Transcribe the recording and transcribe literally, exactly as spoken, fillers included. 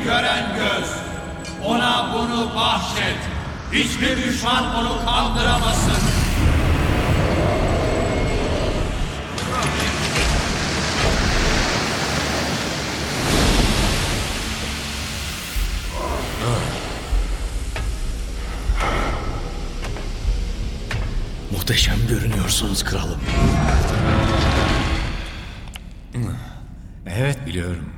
gören göz. Ona bunu bahşet. Hiçbir düşman onu kandıramasın. Muhteşem görünüyorsunuz kralım. Evet biliyorum.